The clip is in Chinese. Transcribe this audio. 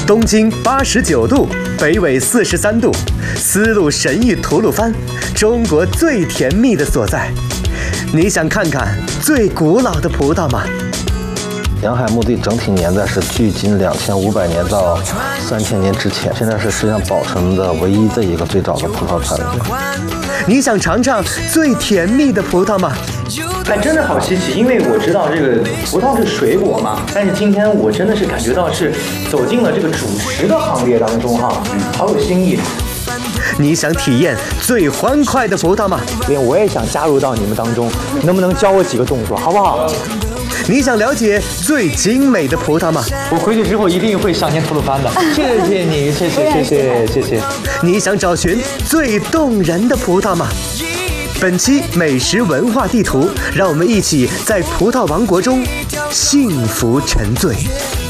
东经89度，北纬43度，丝路神域吐鲁番，中国最甜蜜的所在。你想看看最古老的葡萄吗？ 沿海墓地整体年代是距今2500年到3000年之前，现在是世界上保存的唯一的一个最早的葡萄产地。 你想尝尝最甜蜜的葡萄吗？ 哎，真的好稀奇，因为我知道这个葡萄是水果嘛，但是今天我真的是感觉到是走进了这个主食的行列当中哈，好有新意。 你想体验最欢快的葡萄吗？ 我也想加入到你们当中，能不能教我几个动作，好不好？ 你想了解最精美的葡萄吗？ 我回去之后一定会上天吐鲁番的。谢谢你，谢谢。 你想找寻最动人的葡萄吗？本期美食文化地图，让我们一起在葡萄王国中幸福沉醉。